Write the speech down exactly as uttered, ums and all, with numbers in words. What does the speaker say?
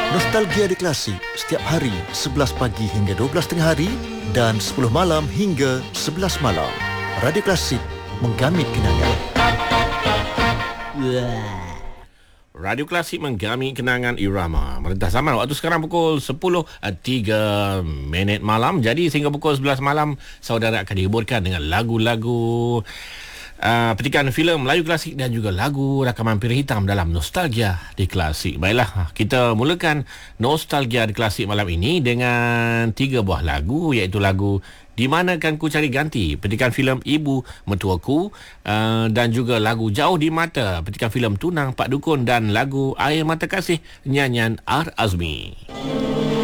Nostalgia di Klasik setiap hari sebelas pagi hingga dua belas tengah hari dan sepuluh malam hingga sebelas malam. Radio Klasik, menggamit kenangan. Radio Klasik menggamit kenangan irama. Merentah zaman waktu sekarang pukul sepuluh tiga minit malam. Jadi sehingga pukul sebelas malam saudara akan dihiburkan dengan lagu-lagu Uh, petikan filem Melayu klasik dan juga lagu rakaman Pira Hitam dalam Nostalgia di Klasik. Baiklah, kita mulakan Nostalgia di Klasik malam ini dengan tiga buah lagu, iaitu lagu Di Manakan Ku Cari Ganti, petikan filem Ibu Mertuaku, uh, dan juga lagu Jauh di Mata, petikan filem Tunang Pak Dukun, dan lagu Air Mata Kasih nyanyian R. Azmi.